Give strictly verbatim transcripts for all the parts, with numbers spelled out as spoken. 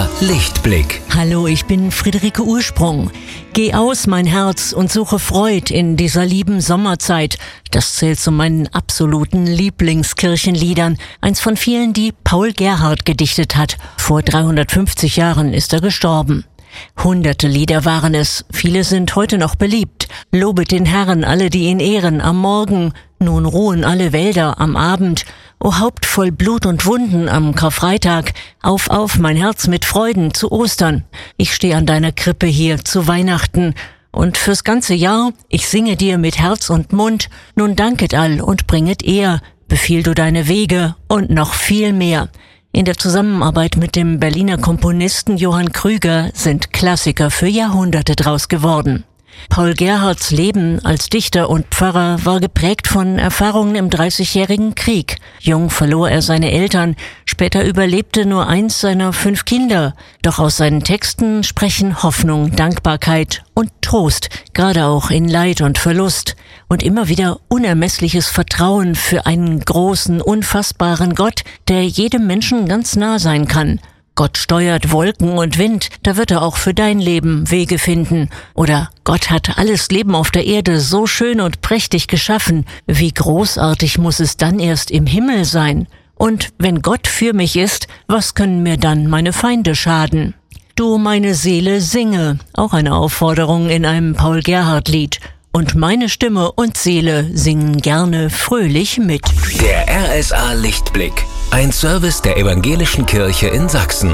A Lichtblick. Hallo, ich bin Friederike Ursprung. Geh aus, mein Herz, und suche Freud in dieser lieben Sommerzeit. Das zählt zu meinen absoluten Lieblingskirchenliedern. Eins von vielen, die Paul Gerhardt gedichtet hat. Vor dreihundertfünfzig Jahren ist er gestorben. Hunderte Lieder waren es, viele sind heute noch beliebt. Lobet den Herrn, alle, die ihn ehren, am Morgen. Nun ruhen alle Wälder am Abend. O Haupt voll Blut und Wunden am Karfreitag, auf, auf, mein Herz mit Freuden zu Ostern. Ich steh an deiner Krippe hier zu Weihnachten. Und fürs ganze Jahr, ich singe dir mit Herz und Mund, nun danket all und bringet Ehr, befiehl du deine Wege und noch viel mehr. In der Zusammenarbeit mit dem Berliner Komponisten Johann Krüger sind Klassiker für Jahrhunderte draus geworden. Paul Gerhardts Leben als Dichter und Pfarrer war geprägt von Erfahrungen im Dreißigjährigen Krieg. Jung verlor er seine Eltern, später überlebte nur eins seiner fünf Kinder. Doch aus seinen Texten sprechen Hoffnung, Dankbarkeit und Trost, gerade auch in Leid und Verlust. Und immer wieder unermessliches Vertrauen für einen großen, unfassbaren Gott, der jedem Menschen ganz nah sein kann. Gott steuert Wolken und Wind, da wird er auch für dein Leben Wege finden. Oder Gott hat alles Leben auf der Erde so schön und prächtig geschaffen. Wie großartig muss es dann erst im Himmel sein? Und wenn Gott für mich ist, was können mir dann meine Feinde schaden? Du, meine Seele, singe, auch eine Aufforderung in einem Paul Gerhardt-Lied. Und meine Stimme und Seele singen gerne fröhlich mit. Der R S A Lichtblick. Ein Service der Evangelischen Kirche in Sachsen.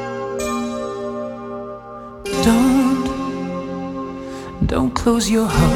Don't, don't close your heart.